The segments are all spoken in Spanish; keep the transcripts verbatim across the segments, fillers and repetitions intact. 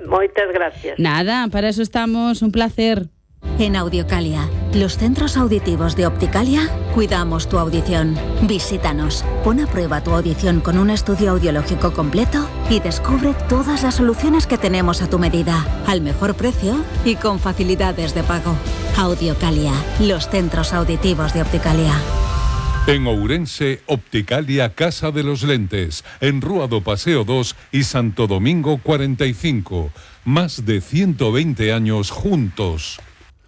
Moitas gracias. Nada, para eso estamos, un placer. En Audiocalia, los centros auditivos de Opticalia, cuidamos tu audición. Visítanos, pon a prueba tu audición con un estudio audiológico completo y descubre todas las soluciones que tenemos a tu medida, al mejor precio y con facilidades de pago. Audiocalia, los centros auditivos de Opticalia. En Ourense, Opticalia Casa de los Lentes, en Rúa do Paseo dos y Santo Domingo cuarenta y cinco. Más de ciento veinte años juntos.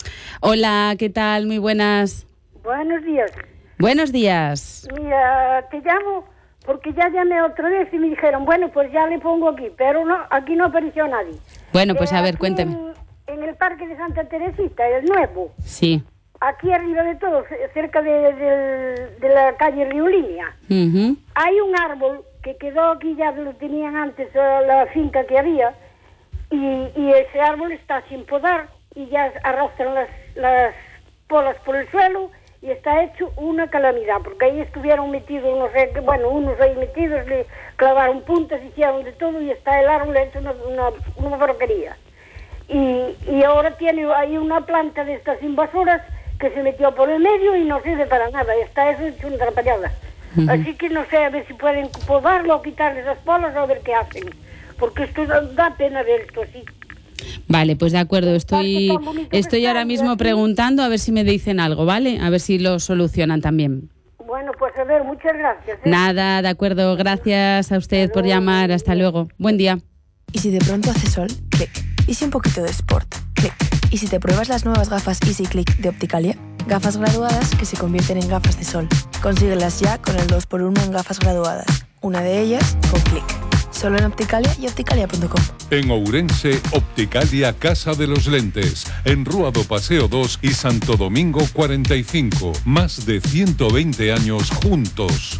Hola, ¿qué tal? Muy buenas. Buenos días. Buenos días. Mira, te llamo porque ya llamé otra vez y me dijeron, bueno, pues ya le pongo aquí, pero no, aquí no apareció nadie. Bueno, pues eh, a ver, aquí cuénteme. En, en el Parque de Santa Teresita, el nuevo. Sí. Aquí arriba de todo, cerca de, de, de la calle Riolínea. Uh-huh. Hay un árbol que quedó aquí, ya lo tenían antes la finca que había, y, y ese árbol está sin podar y ya arrastran las, las polas por el suelo y está hecho una calamidad, porque ahí estuvieron metidos, no sé, bueno, unos ahí metidos, le clavaron puntas, hicieron de todo y está el árbol hecho una, una, una porquería. Y, y ahora tiene ahí una planta de estas invasoras que se metió por el medio y no sirve para nada, está eso hecho una atrapallada. Uh-huh. Así que no sé, a ver si pueden podarlo o quitarle esas polas o a ver qué hacen, porque esto da, da pena ver esto así. Vale, pues de acuerdo, estoy estoy ahora mismo preguntando a ver si me dicen algo, ¿vale? A ver si lo solucionan también. Bueno, pues a ver, muchas gracias. ¿eh? Nada, de acuerdo, gracias a usted por llamar, hasta luego. Buen día. Y si de pronto hace sol, clic. Y si un poquito de sport, clic. Y si te pruebas las nuevas gafas Easy Click de Opticalia, gafas graduadas que se convierten en gafas de sol. Consíguelas ya con el dos por uno en gafas graduadas. Una de ellas con clic. Solo en Opticalia y opticalia punto com. En Ourense, Opticalia Casa de los Lentes, en Rúa do Paseo dos y Santo Domingo cuarenta y cinco. Más de ciento veinte años juntos.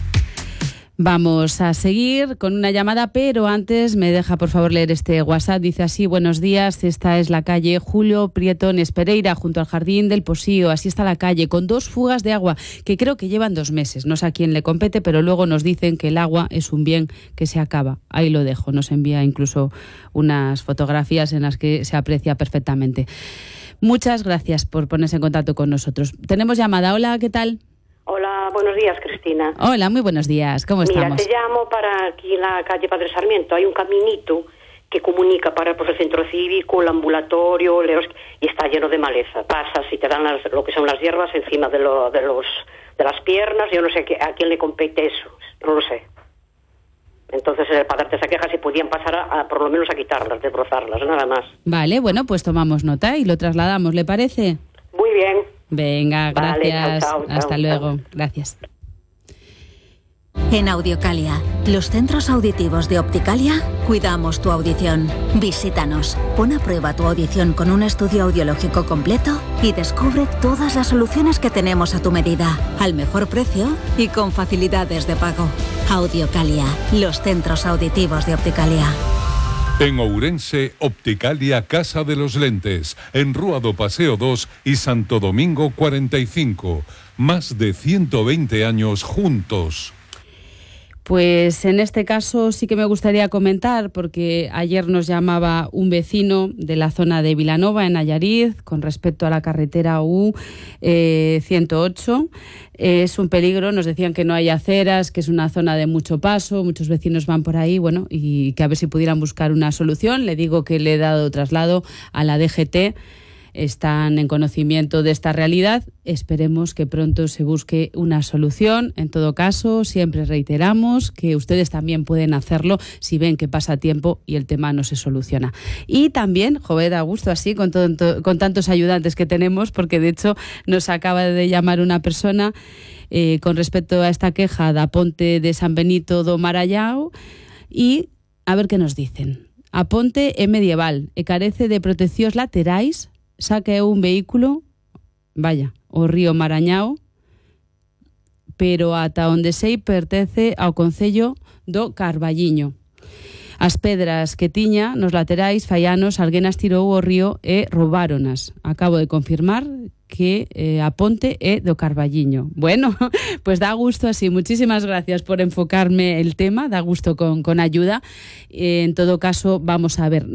Vamos a seguir con una llamada, pero antes me deja por favor leer este WhatsApp. Dice así: buenos días, esta es la calle Julio Prieto Nespereira, junto al Jardín del Posío. Así está la calle, con dos fugas de agua, que creo que llevan dos meses. No sé a quién le compete, pero luego nos dicen que el agua es un bien que se acaba. Ahí lo dejo, nos envía incluso unas fotografías en las que se aprecia perfectamente. Muchas gracias por ponerse en contacto con nosotros. Tenemos llamada. Hola, ¿qué tal? Hola, buenos días, Cristina. Hola, muy buenos días. ¿Cómo Mira, estamos? te llamo para aquí en la calle Padre Sarmiento. Hay un caminito que comunica para pues, el centro cívico, el ambulatorio, Leros, y está lleno de maleza. Pasas y te dan las, lo que son las hierbas encima de, lo, de, los, de las piernas. Yo no sé a quién le compete eso, no lo sé. Entonces, eh, para darte esa queja, si podían pasar a, a, por lo menos a quitarlas, desbrozarlas, nada más. Vale, bueno, pues tomamos nota y lo trasladamos, ¿le parece? Muy bien. Venga, gracias. Vale, chao, chao, Hasta chao, luego. chao. Gracias. En Audiocalia, los centros auditivos de Opticalia, cuidamos tu audición. Visítanos, pon a prueba tu audición con un estudio audiológico completo y descubre todas las soluciones que tenemos a tu medida, al mejor precio y con facilidades de pago. Audiocalia, los centros auditivos de Opticalia. En Ourense, Opticalia Casa de los Lentes, en Rúa do Paseo dos y Santo Domingo cuarenta y cinco. Más de ciento veinte años juntos. Pues en este caso sí que me gustaría comentar, porque ayer nos llamaba un vecino de la zona de Vilanova, en Nayarit, con respecto a la carretera U ciento ocho. Es un peligro, nos decían que no hay aceras, que es una zona de mucho paso, muchos vecinos van por ahí, bueno, y que a ver si pudieran buscar una solución. Le digo que le he dado traslado a la D G T. Están en conocimiento de esta realidad. Esperemos que pronto se busque una solución. En todo caso, siempre reiteramos que ustedes también pueden hacerlo si ven que pasa tiempo y el tema no se soluciona. Y también, joder, da gusto así con, todo, con tantos ayudantes que tenemos, porque de hecho nos acaba de llamar una persona eh, con respecto a esta queja da Ponte de San Benito do Marallao, y a ver qué nos dicen. A Ponte é medieval e carece de proteccións laterais, xa que é un vehículo, vaya, o río Marañao, pero ata onde sei pertence ao concello do Carballiño. As pedras que tiña nos laterais fai anos alguén as tirou ao río e roubáronas. Acabo de confirmar que eh, a Ponte é do Carballiño. Bueno, pues da gusto así. Muchísimas gracias por enfocarme el tema, da gusto con, con ayuda. Eh, en todo caso, vamos a ver.